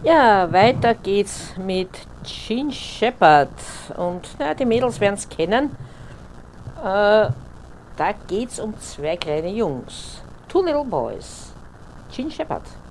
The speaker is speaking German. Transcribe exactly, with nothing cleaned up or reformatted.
Ja, weiter geht's mit Gene Shepard. Und na, die Mädels werden es kennen. Äh, da geht's um zwei kleine Jungs. Two Little Boys. Gene Shepard.